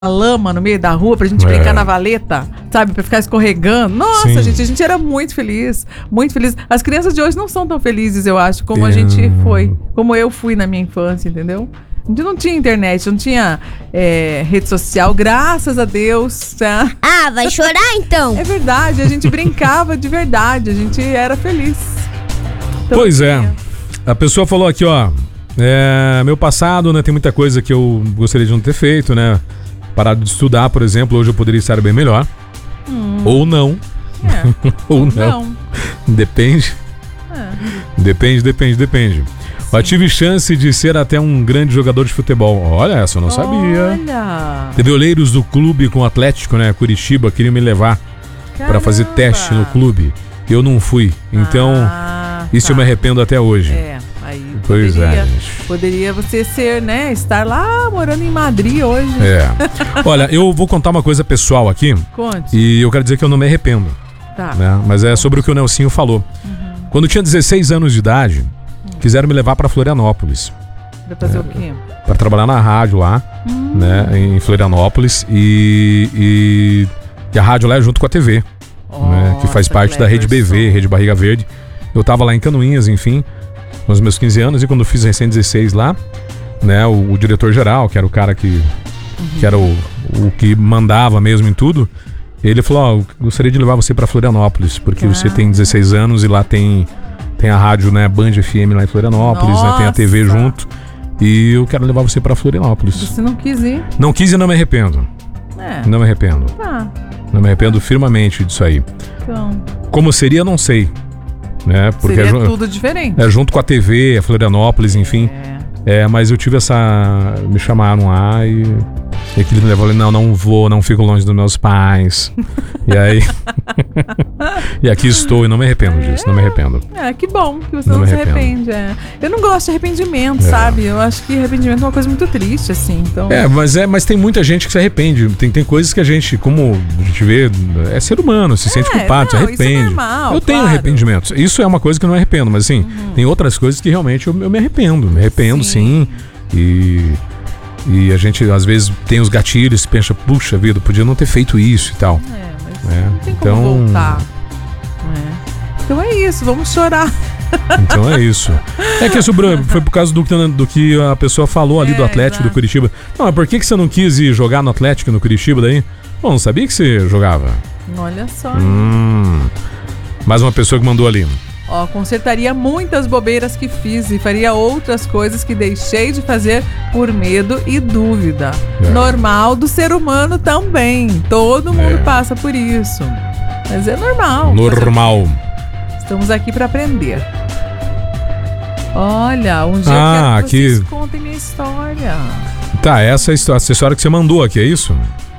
lama no meio da rua pra gente brincar na valeta, sabe? Pra ficar escorregando. Nossa, a gente era muito feliz, muito feliz. As crianças de hoje não são tão felizes, eu acho, como a gente foi, como eu fui na minha infância, entendeu? A gente não tinha internet, não tinha rede social, graças a Deus. Tá? Ah, vai chorar então? É verdade, a gente brincava de verdade, a gente era feliz. Então, pois é, a pessoa falou aqui, ó, meu passado, né, tem muita coisa que eu gostaria de não ter feito, né? Parado de estudar, por exemplo, hoje eu poderia estar bem melhor. Ou não. Ou não. Depende. Depende. Eu tive chance de ser até um grande jogador de futebol. Olha, essa eu não sabia. Teve olheiros do clube com o Atlético, né? Curitiba, queriam me levar para fazer teste no clube. Eu não fui. Então, isso eu me arrependo até hoje. Aí pois poderia você ser, né? Estar lá morando em Madrid hoje. Olha, eu vou contar uma coisa pessoal aqui. Conte. E eu quero dizer que eu não me arrependo. Tá. Né? Mas é sobre o que o Nelsinho falou. Quando eu tinha 16 anos de idade, quiseram me levar para Florianópolis. Pra fazer o quê? Para trabalhar na rádio lá, né? Em Florianópolis. E a rádio lá é junto com a TV. Né? Que faz parte da Rede BV, Rede Barriga Verde. Eu tava lá em Canoinhas, enfim, nos meus 15 anos, e quando eu fiz recém 16 lá, né, o diretor-geral, que era o cara que era o que mandava mesmo em tudo, ele falou, gostaria de levar você pra Florianópolis, porque você tem 16 anos e lá tem a rádio, né, Band FM lá em Florianópolis, né, tem a TV junto, e eu quero levar você pra Florianópolis. Você não quis ir? Não quis e não me arrependo. Não me arrependo. Não me arrependo firmemente disso aí. Então. Como seria, não sei. Né? Porque seria tudo diferente. Junto com a TV, a Florianópolis, enfim. Mas eu tive me chamaram lá e aquele me levou ali, não vou, não fico longe dos meus pais. E aí e aqui estou e não me arrependo disso, não me arrependo. Que bom que você não se arrepende. Eu não gosto de arrependimento, sabe? Eu acho que arrependimento é uma coisa muito triste, assim. Então... mas tem muita gente que se arrepende. Tem coisas que a gente, como a gente vê, é ser humano, se sente culpado, se arrepende. Isso é normal, eu tenho arrependimentos. Isso é uma coisa que eu não me arrependo, mas assim, tem outras coisas que realmente eu me arrependo. Me arrependo, sim. E a gente às vezes tem os gatilhos e pensa, puxa vida, podia não ter feito isso e tal. Não tem como voltar. Então é isso, vamos chorar. Então é isso. Que foi por causa do que a pessoa falou ali do Atlético, do Curitiba. Não, mas por que você não quis ir jogar no Atlético e no Curitiba daí? Bom, não sabia que você jogava. Olha só. Mais uma pessoa que mandou ali. Consertaria muitas bobeiras que fiz e faria outras coisas que deixei de fazer por medo e dúvida. Normal do ser humano também. Todo mundo passa por isso. Mas é normal. Normal. Estamos aqui para aprender. Olha, um dia eu quero que vocês contem minha história. Tá, essa é a história que você mandou aqui, é isso?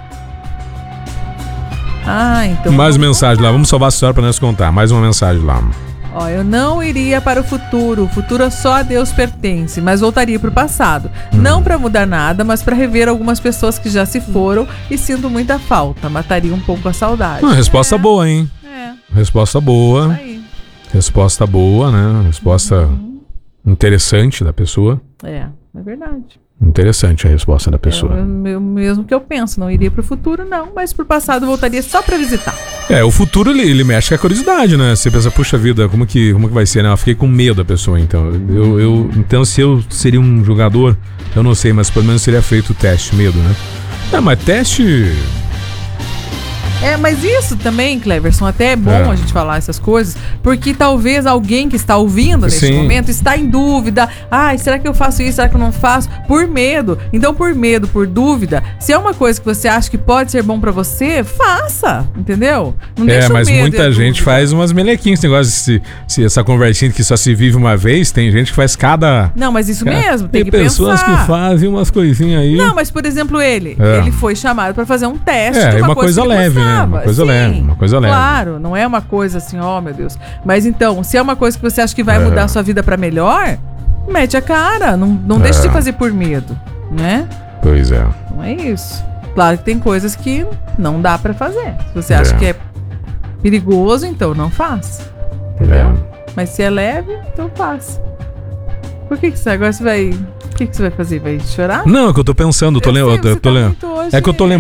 Então... Mais mensagem lá, vamos salvar a história para nós contar. Mais uma mensagem lá. Eu não iria para o futuro só a Deus pertence, mas voltaria para o passado. Não para mudar nada, mas para rever algumas pessoas que já se foram e sinto muita falta. Mataria um pouco a saudade. Resposta boa, hein? Resposta boa. Resposta boa, né? Resposta interessante da pessoa. É verdade. Interessante a resposta da pessoa. Mesmo que eu penso, não iria pro futuro não, mas pro passado voltaria só pra visitar. O futuro ele mexe com a curiosidade, né? Você pensa, puxa vida, como que vai ser, né? Eu fiquei com medo da pessoa, então. Então se eu seria um jogador, eu não sei, mas pelo menos seria feito o teste, medo, né? Mas teste... Mas isso também, Cleverson, até é bom a gente falar essas coisas, porque talvez alguém que está ouvindo neste momento está em dúvida. Será que eu faço isso? Será que eu não faço? Por medo. Então, por medo, por dúvida, se é uma coisa que você acha que pode ser bom pra você, faça, entendeu? Não deixa o mas medo muita gente faz umas melequinhas, esse negócio se essa conversinha que só se vive uma vez, tem gente que faz cada... Não, mas isso mesmo, tem que pessoas pensar. Que fazem umas coisinhas aí. Não, mas por exemplo, ele foi chamado pra fazer um teste de uma coisa leve, né? Uma coisa leve. Claro, não é uma coisa assim, meu Deus. Mas então, se é uma coisa que você acha que vai mudar a sua vida pra melhor, mete a cara, não deixe de fazer por medo, né? Pois é. Não é isso. Claro que tem coisas que não dá pra fazer. Se você acha que é perigoso, então não faça. Entendeu? Mas se é leve, então faça. Por que agora você vai O que você vai fazer? Vai chorar? Não, é que eu tô pensando, É que eu tô lembrando.